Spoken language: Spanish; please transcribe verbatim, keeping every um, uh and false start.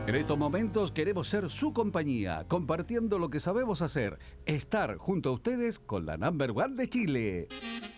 En estos momentos queremos ser su compañía, compartiendo lo que sabemos hacer, estar junto a ustedes con la number one de Chile.